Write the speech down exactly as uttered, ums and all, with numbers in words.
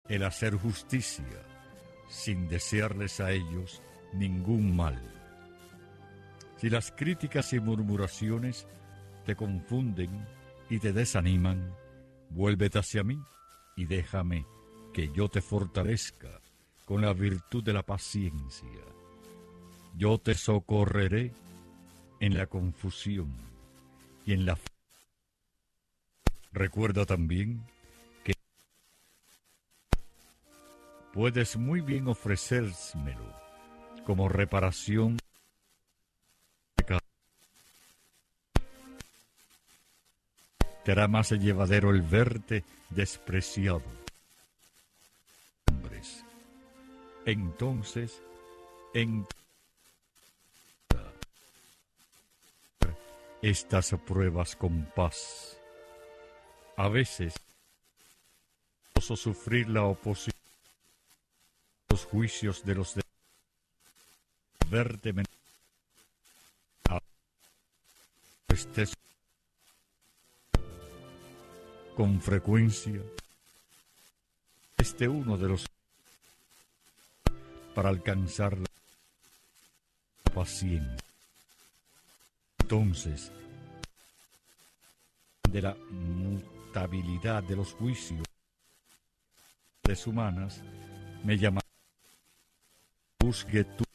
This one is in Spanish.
el hacer justicia, sin desearles a ellos ningún mal. Si las críticas y murmuraciones te confunden y te desaniman, vuélvete hacia mí y déjame que yo te fortalezca con la virtud de la paciencia. Yo te socorreré en la confusión y en la fe. Recuerda también que puedes muy bien ofrecérmelo como reparación. Te hará más llevadero el verte despreciado. Hombres. Entonces, en estas pruebas con paz. A veces, o sufrir la oposición, los juicios de los demás, verte menos, estés con frecuencia, este uno de los para alcanzar la paciencia. Entonces, de la mutabilidad de los juicios humanas, me llama, juzgue tú